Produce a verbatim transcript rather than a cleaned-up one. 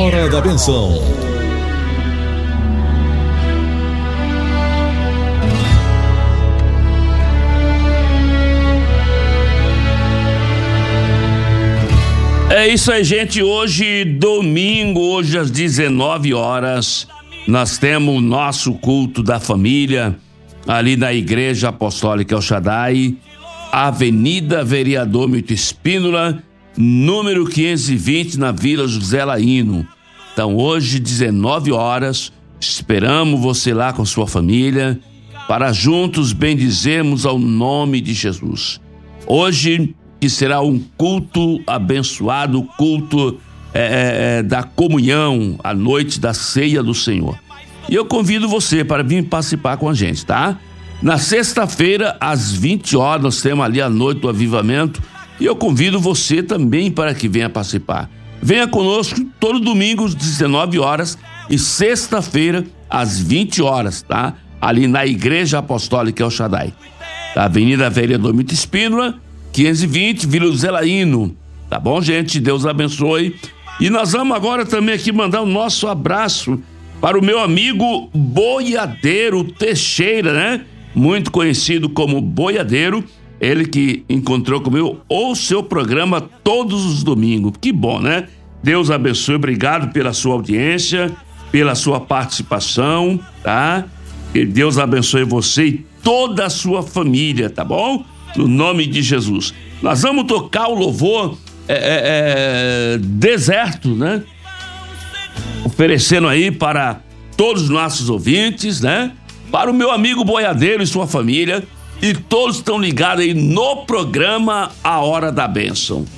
Hora da Benção. É isso aí, gente. Hoje, domingo, hoje às dezenove horas, nós temos o nosso culto da família ali na Igreja Apostólica El Shaddai, Avenida Vereador Milton Espínola, número quinhentos e vinte, na Vila José Laino. Então, hoje, dezenove horas, esperamos você lá com sua família para juntos bendizermos ao nome de Jesus. Hoje, que será um culto abençoado, culto é, é, da comunhão, a noite da ceia do Senhor. E eu convido você para vir participar com a gente, tá? Na sexta-feira, às vinte horas, nós temos ali a noite do avivamento, e eu convido você também para que venha participar. Venha conosco todo domingo às dezenove horas e sexta-feira às vinte horas, tá? Ali na Igreja Apostólica El Shaddai, da Avenida Vereador Milton Espínola, quinhentos e vinte, Vila José Laino. Tá bom, gente? Deus abençoe. E nós vamos agora também aqui mandar o nosso abraço para o meu amigo Boiadeiro Teixeira, né? Muito conhecido como Boiadeiro. Ele que encontrou comigo o seu programa todos os domingos. Que bom, né? Deus abençoe. Obrigado pela sua audiência, pela sua participação, tá? Que Deus abençoe você e toda a sua família, tá bom? No nome de Jesus. Nós vamos tocar o louvor é, é, é, Deserto, né? Oferecendo aí para todos os nossos ouvintes, né? Para o meu amigo Boiadeiro e sua família. E todos estão ligados aí no programa A Hora da Bênção.